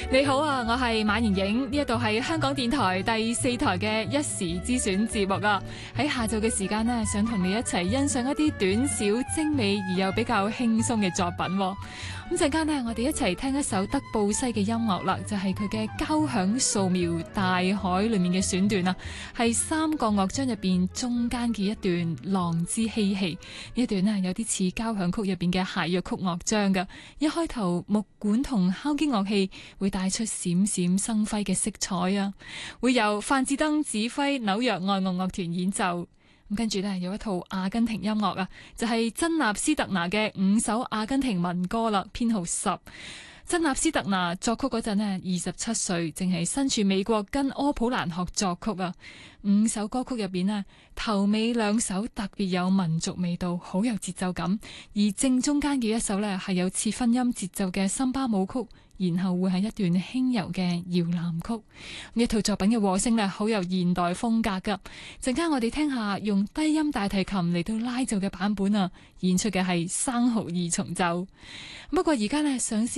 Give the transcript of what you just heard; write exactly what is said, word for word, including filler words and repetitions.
你好啊，我係馬妍影，呢一度係香港電台第四台嘅一時之選節目啊。喺下晝嘅時間呢，想同你一齊欣賞一啲短小精美而又比較輕鬆嘅作品。咁陣間呢，我哋一齊聽一首德布西嘅音樂啦，就係佢嘅交響素描大海裏面嘅選段啊，係三個樂章入邊中間嘅一段浪之嬉戲。呢一段呢，有啲似交響曲入邊嘅諧謔曲樂章噶，一開頭木管同敲擊樂器會帶出閃閃生輝嘅色彩啊，會由范志登指揮紐約愛樂樂團演奏。咁跟住呢，有一套阿根廷音樂啊，就係、是、珍納斯特拿嘅五首阿根廷民歌啦，編號十。珍納斯特拿作曲嗰陣呢，二十七歲，淨係身處美國跟柯普蘭學作曲啊。五首歌曲入邊呢，頭尾兩首特別有民族味道，好有節奏感，而正中間嘅一首呢，係有切分音節奏嘅森巴舞曲。然後會係一段輕柔嘅搖籃曲，呢一套作品嘅和聲呢，好有現代風格噶。陣間我哋聽下用低音大提琴嚟到拉奏嘅版本啊，演出嘅係生蠔二重奏。不過而家呢，想先。